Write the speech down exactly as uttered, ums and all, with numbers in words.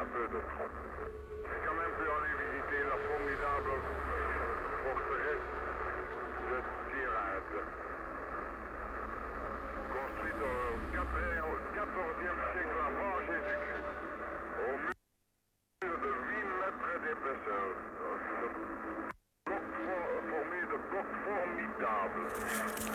un peu de trop. J'ai quand même pu aller visiter la formidable forteresse de Tirade, construite au quatorzième siècle avant Jésus-Christ, au mur de huit mètres d'épaisseur, bloc formé de blocs formidables.